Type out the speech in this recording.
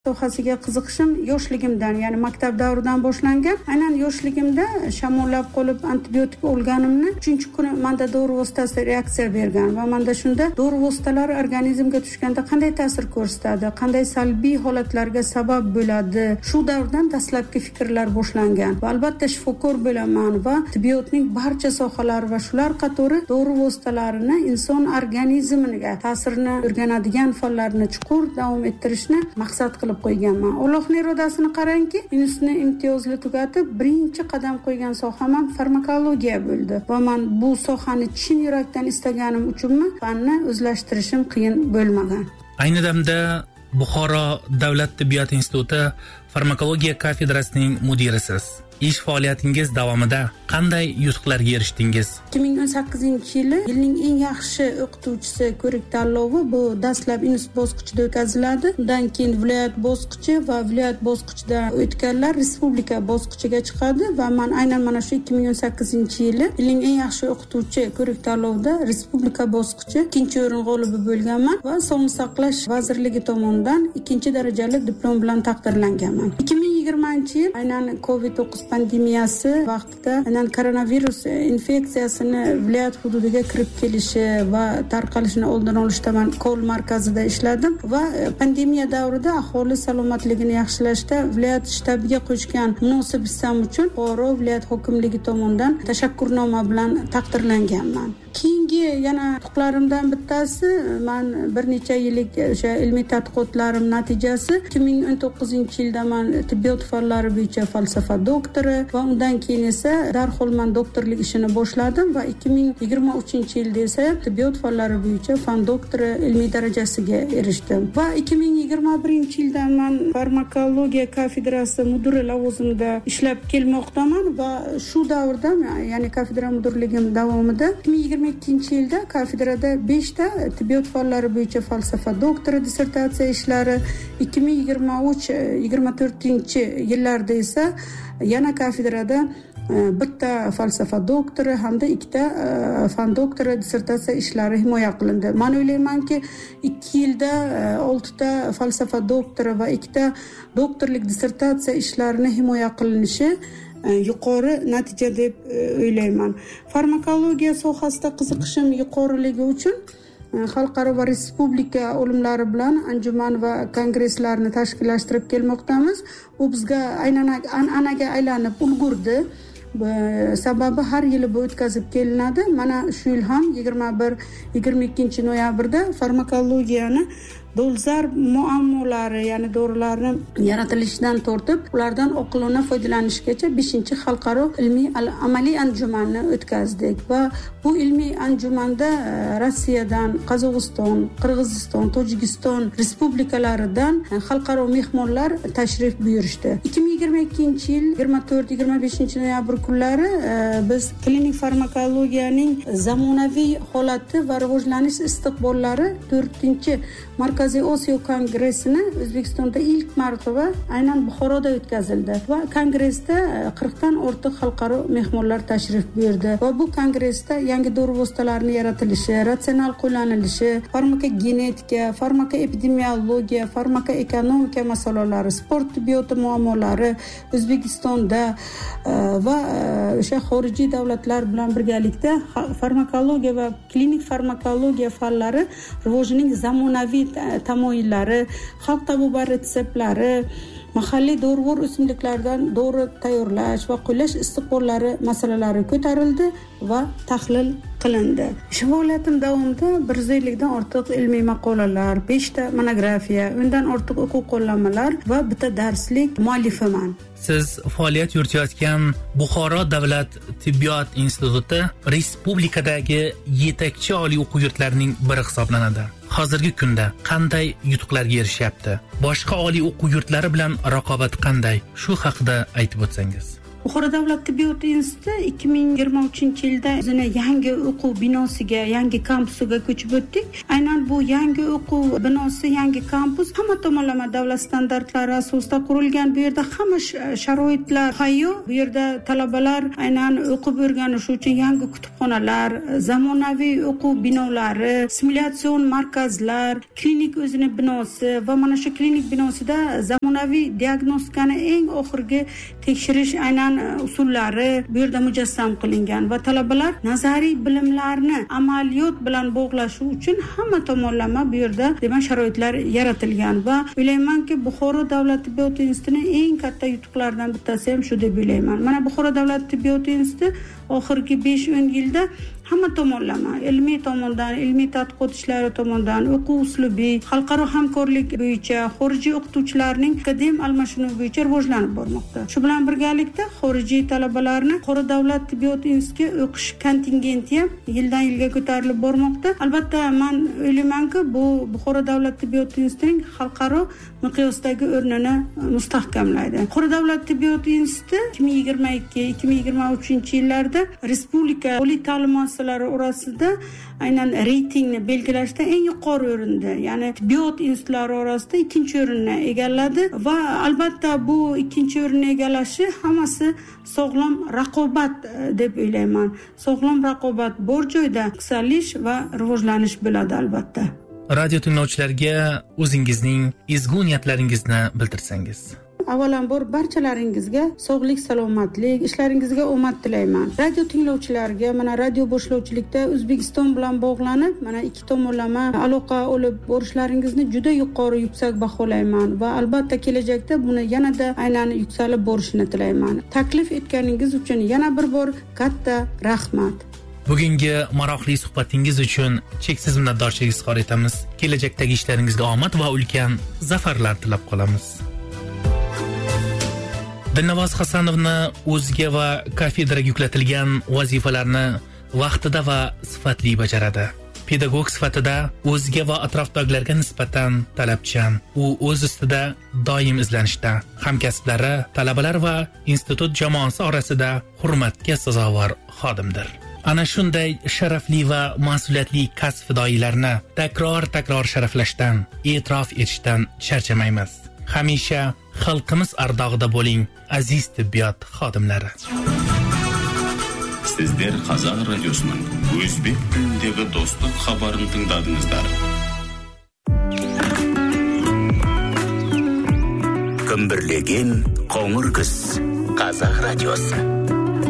sohasiga qiziqishim yoshligimdan, ya'ni maktab davridan boshlangan. Aynan yoshligimda shamollab qolib antibiotik olganimni 3-kuni menda dori vositasi reaksiya bergan va menda shunda dori vositalari organizmga tushganda qanday ta'sir ko'rsatadi, qanday salbiy holatlarga sabab bo'ladi. Shu davrdan dastlabki fikrlar boshlangan. Va albatta shifokor bo'laman va tibbiyotning barcha sohalari va shular qatori dori vositalarini inson organizmiga ta'sirini o'rganadigan fanlarni chuqur davom ettirishni maqsad qilib qo'yganman. Allohning irodasini qarangki, institutni imtiyozli tugatib, birinchi qadam qo'ygan soham ham farmakologiya bo'ldi. Va men bu sohani chin yurakdan istaganim uchunmi fanni o'zlashtirishim qiyin bo'lmagan. Ayni damda Buxoro davlat tibbiyot instituti farmakologiya kafedrasining mudirisiz. Ish faoliyatingiz davomida qanday yutuqlarga erishdingiz? 2018-yili yilning eng yaxshi o'qituvchisi ko'rik tanlovi bu dastlab institut bosqichida o'tkaziladi. Undan keyin viloyat bosqichi va viloyat bosqichida o'tganlar respublika bosqichiga chiqadi va men aynan mana shu 2018-yili yilning eng yaxshi o'qituvchi ko'rik tanlovida respublika bosqichi 2-o'rin g'olibi bo'lganman va Sog'liqni saqlash vazirligi tomonidan 2-darajali diplom bilan taqdirlanganman. 2020-yil aynan COVID-19 pandemiyasi vaqtida aynan koronavirus infeksiyasini viloyat hududiga kirib kelishi va tarqalishini oldini olishda men Kol markazida ishladim va pandemiya davrida aholi salomatligini yaxshilashda viloyat shtabiga qo'shgan munosib hissam uchun Buxoro viloyat hokimligi tomonidan tashakkurnoma bilan taqdirlanganman. Keyingi yana yutuqlarimdan bittasi, men bir necha yillik o'sha ilmiy tadqiqotlarim natijasi 2019-yilda men tibbiyot fanlari bo'yicha falsafa doktori va undan keyin esa darhol men doktorlik ishini boshladim va 2023-yilda esa tibbiyot fanlari bo'yicha fan doktori ilmiy darajasiga erishdim. Va 2021-yilda men farmakologiya kafedrasi mudiri lavozimida ishlab kelmoqdaman va shu davrda, ya'ni kafedra mudirligim davomida 2022-yilda kafedrada 5 ta tibbiyot fanlari bo'yicha falsafa doktori dissertatsiya ishlari, 2023-24-yillarda esa yana kafedrada bitta falsafa doktori hamda 2 ta fan doktori dissertatsiya ishlari himoya qilindi. Men o'ylaymanki 2 yilda 6 ta falsafa doktori va 2 ta doktorlik dissertatsiya ishlarini himoya qilinishi yuqori natija deb o'ylayman. Farmakologiya sohasida qiziqishim yuqoriligi uchun xalqaro va respublika olimlari bilan anjuman va kongresslarni tashkillashtirib kelmoqdamiz. Bu bizga an'anaga aylanib ulgurdi. Sababi har yili bu o'tkazib kelinadi. Mana shu yil ham 21-22 noyabrda farmakologiyani dolzarb muammolari, ya'ni dorilarni yaratilishidan tortib ulardan oqilona foydalanishgacha 5-xalqaro ilmiy amaliy anjumanni o'tkazdik va bu ilmiy anjumanda Rossiyadan, Qozog'iston, Qirg'iziston, Tojikiston respublikalaridan xalqaro mehmonlar tashrif buyurishdi. 2022-yil 24-25 noyabr kunlari biz klinik farmakologiyaning zamonaviy holati va rivojlanish istiqbollari 4-chi Markaziy Osiyo kongressini O'zbekistonda ilk marotaba aynan Buxoroda o'tkazildi va kongressda 40 dan ortiq xalqaro mehmonlar tashrif buyurdi va bu kongressda yangi dori vositalarining yaratilishi, ratsional qo'llanilishi, farmakogenetika, farmakoepidemiologiya, farmakoekonomika masalalari, sport tibbiyoti muammolari O'zbekistonda va o'sha xorijiy davlatlar bilan birgalikda farmakologiya va klinik farmakologiya fanlari rivojining zamonaviy tamoyillari, xalq tabibi retseptlari, mahalliy dorivor o'simliklardan dori tayyorlash va qo'llash istiqbollari masalalari ko'tarildi va tahlil qilindi. Ish faoliyatim davomida 150 dan ortiq ilmiy maqolalar, 5 ta monografiya, undan ortiq o'quv qo'llanmalar va bitta darslik muallifiman. Siz faoliyat yuritayotgan Buxoro davlat tibbiyot instituti respublikadagi yetakchi oliy o'quv yurtlarining biri hisoblanadi. Hozirgi kunda qanday yutuqlarga erishyapti? Boshqa oliy o'quv yurtlari bilan raqobat qanday? Shu haqida aytib o'tsangiz. Buxoro davlat tibbiyot instituti 2023-yilda o'zini yangi o'quv binosiga, yangi kampusiga ko'chib o'tdik. Aynan bu yangi o'quv binosi, yangi kampus hamma tomonlama davlat standartlari asosida qurilgan. Bu yerda hamma sharoitlar hayyo. Bu yerda talabalar aynan o'qib o'rganish uchun yangi kutubxonalar, zamonaviy o'quv binolari, simulятsion markazlar, klinik o'zini binosi va mana shu klinik binosida zamonaviy diagnostikani eng oxirgi tekshirish aynan usullari bu yerda mujassam qilingan va talabalar nazariy bilimlarni amaliyot bilan bog'lashi uchun hamma tomonlama bu yerda demak sharoitlar yaratilgan va o'ylaymanki Buxoro davlat tibbiyot institutining eng katta yutuqlaridan bittasi ham shu deb o'ylayman. Mana Buxoro davlat tibbiyot instituti oxirgi 5-10 yilda hamma tomonlama ilmiy tomondan, ilmiy tadqiqot ishlari tomonidan, o'quv uslubi, xalqaro hamkorlik bo'yicha xorijiy o'qituvchilarning akademik almashinuvi bo'yicha rivojlanib bormoqda. Shu bilan birgalikda xorijiy talabalarni Buxoro davlat tibbiyot institutiga o'qish kontingenti ham yildan yilga ko'tarilib bormoqda. Albatta, men o'ylaymanki, bu Buxoro davlat tibbiyot institutining xalqaro miqyosdagi o'rnini mustahkamlaydi. Buxoro davlat tibbiyot instituti 2022-2023 yillarda respublika oliy ta'lim muassasalari orasida aynan reytingni belgilashda eng yuqori o'rinda, ya'ni tibbiyot institutlari orasida 2-o'rinni egalladi va albatta bu 2-o'rinni egallashi hammasi sog'lom raqobat deb o'ylayman. Sog'lom raqobat bor joyda yuksalish va rivojlanish bo'ladi albatta. Radio tinglovchilarga o'zingizning ezgu niyatlaringizni bildirsangiz. Avvalambor barchalaringizga sog'lik, salomatlik, ishlaringizga omad tilayman. Radio tinglovchilarga mana radio boshlovchilikda O'zbekiston bilan bog'lanib, mana ikki tomonlama aloqa olib borishlaringizni juda yuqori, yuksak baholayman va albatta kelajakda buni yanada aynan yuksalib borishini tilayman. Taklif etganingiz uchun yana bir bor katta rahmat. Bugungi maroqli suhbatingiz uchun cheksiz minnatdorchilik izhor etamiz. Kelajakdagi ishlaringizga omad va ulkan zafarlar tilab qolamiz. Dilnavoz Hasanovni o'ziga va kafedraga yuklatilgan vazifalarni vaqtida va sifatli bajaradi. Pedagog sifatida o'ziga va atrofdagilarga nisbatan talabchan. U o'z ustida doim izlanishda. Hamkasblari, talabalar va institut jamoasi orasida hurmatga sazovor xodimdir. Ana shunday sharafli va mas'uliyatli kasb fidoyilarni takror sharaflashdan, e'tirof etishdan charchamaymiz. Hamisha xalqimiz ardog'ida bo'ling, aziz tibbiyot xodimlari. Sizlar Qozon radiosining o'zbek tilidagi do'stlik xabarini tingladingizlar. Көмбірлеген қоңыр күз. Қазақ радиосы.